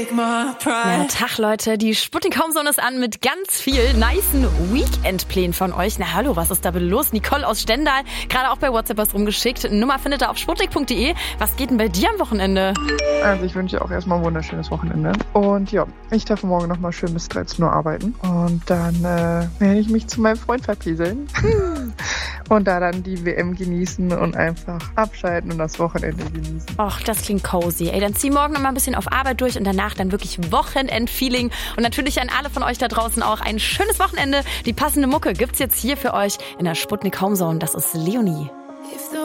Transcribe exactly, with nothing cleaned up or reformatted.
Ja, Tag, Leute. Die Sputnik Homezone ist an mit ganz viel nicen Weekend-Plänen von euch. Na hallo, was ist da bitte los? Nicole aus Stendal, gerade auch bei WhatsApp was rumgeschickt. Nummer findet ihr auf sputnik punkt de. Was geht denn bei dir am Wochenende? Also ich wünsche dir auch erstmal ein wunderschönes Wochenende. Und ja, ich darf morgen nochmal schön bis dreizehn Uhr arbeiten. Und dann äh, werde ich mich zu meinem Freund verpieseln. Und da dann die W M genießen und einfach abschalten und das Wochenende genießen. Och, das klingt cozy. Ey, dann zieh morgen noch mal ein bisschen auf Arbeit durch und danach dann wirklich Wochenend-Feeling. Und natürlich an alle von euch da draußen auch ein schönes Wochenende. Die passende Mucke gibt's jetzt hier für euch in der Sputnik Homezone. Das ist Leonie.